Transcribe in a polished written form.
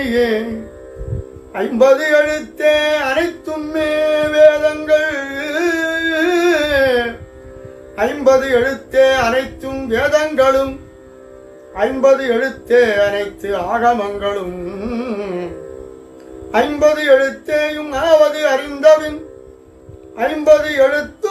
50 எழுத்தே அனைத்துமே வேதங்கள் 50 எழுத்தே அனைத்தும் வேதங்களும் 50 எழுத்தே அனைத்து ஆகமங்களும் 50 எழுத்தேயும் ஆவது அறிந்தபின் 50 எழுத்து